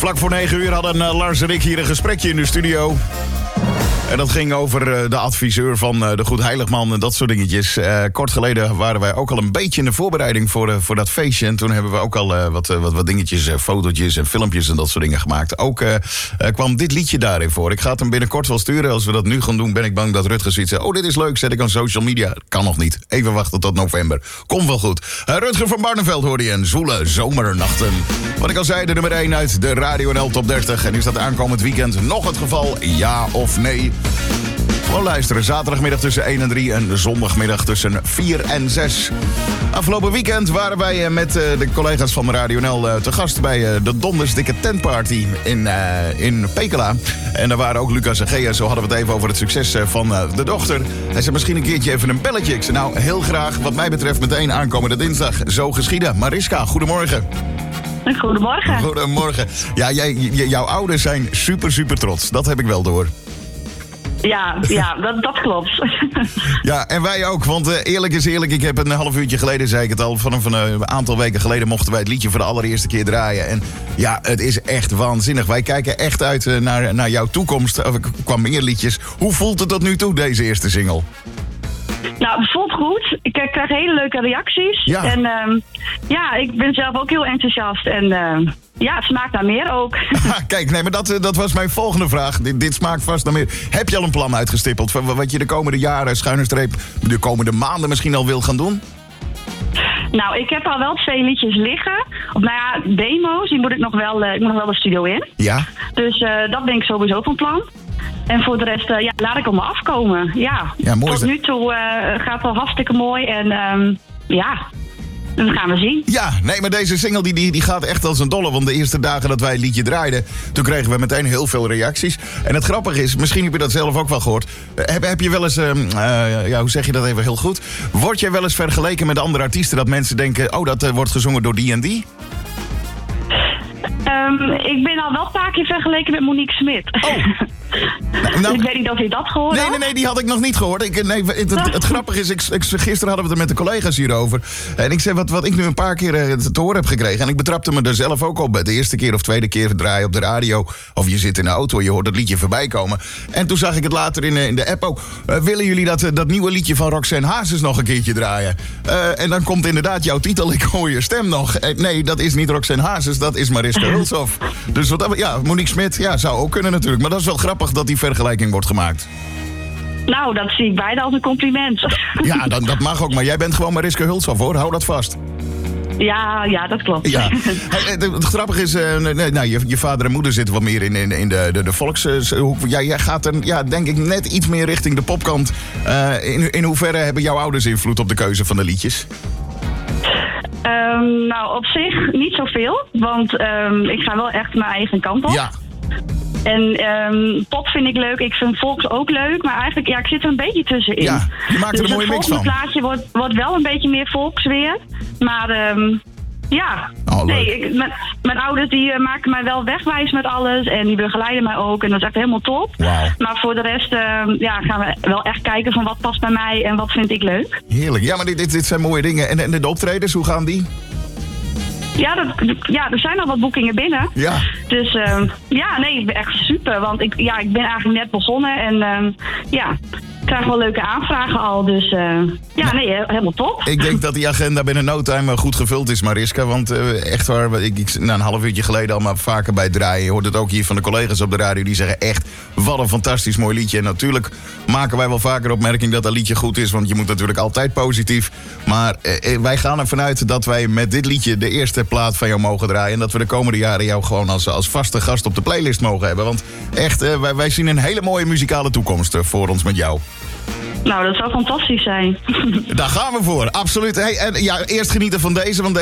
Vlak voor 9 uur hadden Lars en ik hier een gesprekje in de studio. En dat ging over de adviseur van de Goed Heiligman en dat soort dingetjes. Kort geleden waren wij ook al een beetje in de voorbereiding voor dat feestje. En toen hebben we ook al wat dingetjes, fotootjes en filmpjes en dat soort dingen gemaakt. Ook kwam dit liedje daarin voor. Ik ga het hem binnenkort wel sturen. Als we dat nu gaan doen, ben ik bang dat Rutger zoiets zegt. Oh, dit is leuk, zet ik aan social media. Kan nog niet. Even wachten tot november. Komt wel goed. Rutger van Barneveld hoorde je en zwoele zomernachten. Wat ik al zei, de nummer 1 uit de Radio NL Top 30. En is dat aankomend weekend nog het geval? Ja of nee? Gewoon luisteren. Zaterdagmiddag tussen 1 en 3 en zondagmiddag tussen 4 en 6. Afgelopen weekend waren wij met de collega's van Radio NL te gast bij de Dondersdikke Tentparty in Pekela. En daar waren ook Lucas en Gea. Zo hadden we het even over het succes van de dochter. Hij zei misschien een keertje even een belletje. Ik zei nou heel graag wat mij betreft meteen aankomende dinsdag. Zo geschieden. Mariska, goedemorgen. Goedemorgen. Goedemorgen. Ja, jouw ouders zijn super trots. Dat heb ik wel door. Ja, dat klopt. Ja, en wij ook, want eerlijk is eerlijk, ik heb een half uurtje geleden, zei ik het al, vanaf een aantal weken geleden mochten wij het liedje voor de allereerste keer draaien. En ja, het is echt waanzinnig. Wij kijken echt uit naar jouw toekomst, qua meer liedjes. Hoe voelt het tot nu toe, deze eerste single? Nou, het voelt goed. Ik krijg hele leuke reacties. Ja. En ik ben zelf ook heel enthousiast. En het smaakt naar meer ook. Kijk, nee, maar dat was mijn volgende vraag. Dit smaakt vast naar meer. Heb je al een plan uitgestippeld van wat je de komende jaren, _, de komende maanden misschien al wil gaan doen? Nou, ik heb al wel 2 liedjes liggen. Of demo's. Die moet ik nog wel de studio in. Ja. Dus dat ben ik sowieso van plan. En voor de rest, laat ik op me afkomen. Ja mooi. Tot nu toe gaat het wel hartstikke mooi. En dat gaan we zien. Ja, nee, maar deze single die gaat echt als een dolle. Want de eerste dagen dat wij het liedje draaiden, toen kregen we meteen heel veel reacties. En het grappige is, misschien heb je dat zelf ook wel gehoord. Heb je wel eens, hoe zeg je dat even heel goed? Word jij wel eens vergeleken met andere artiesten dat mensen denken, oh, dat wordt gezongen door die en die? Ik ben al wel een paar keer vergeleken met Monique Smit. Oh. Nou, ik weet niet of je dat gehoord had. Nee, die had ik nog niet gehoord. Het grappige is, gisteren hadden we het er met de collega's hierover. En ik zei, wat ik nu een paar keer te horen heb gekregen. En ik betrapte me er zelf ook op. De eerste keer of tweede keer draaien op de radio. Of je zit in de auto en je hoort het liedje voorbij komen. En toen zag ik het later in de app ook. Willen jullie dat nieuwe liedje van Roxanne Hazes nog een keertje draaien? En dan komt inderdaad jouw titel, ik hoor je stem nog. Nee, dat is niet Roxanne Hazes, dat is Mariska Hulshoff. Dus Monique Smit, zou ook kunnen natuurlijk. Maar dat is wel grappig dat die vergelijking wordt gemaakt. Nou, dat zie ik bijna als een compliment. Ja, dat mag ook. Maar jij bent gewoon Mariska Hulshoff, hoor. Hou dat vast. Ja, dat klopt. Ja. Het grappige is, je vader en moeder zitten wat meer in de volkshoek. Jij gaat er, denk ik, net iets meer richting de popkant. In hoeverre hebben jouw ouders invloed op de keuze van de liedjes? Op zich niet zoveel. Want ik ga wel echt mijn eigen kant op. Ja. En pop vind ik leuk. Ik vind volks ook leuk. Maar eigenlijk, ik zit er een beetje tussenin. Ja, je maakt er een mooie mix van. Het plaatje wordt wel een beetje meer volks weer. Maar mijn ouders die maken mij wel wegwijs met alles. En die begeleiden mij ook. En dat is echt helemaal top. Wow. Maar voor de rest gaan we wel echt kijken van wat past bij mij en wat vind ik leuk. Heerlijk. Ja, maar dit zijn mooie dingen. En de optredens, hoe gaan die? Ja, er zijn al wat boekingen binnen. Ja. Dus echt super. Want ik ben eigenlijk net begonnen. En ik krijg wel leuke aanvragen al. Dus helemaal top. Ik denk dat die agenda binnen no time goed gevuld is, Mariska. Want echt waar, ik een half uurtje geleden al maar vaker bij draaien. Je hoort het ook hier van de collega's op de radio. Die zeggen echt, wat een fantastisch mooi liedje. En natuurlijk maken wij wel vaker opmerking dat dat liedje goed is. Want je moet natuurlijk altijd positief. Maar wij gaan ervan uit dat wij met dit liedje de eerste plaat van jou mogen draaien. En dat we de komende jaren jou gewoon als vaste gast op de playlist mogen hebben. Want echt, wij zien een hele mooie muzikale toekomst voor ons met jou. Nou, dat zou fantastisch zijn. Daar gaan we voor, absoluut. Hey, en eerst genieten van deze, want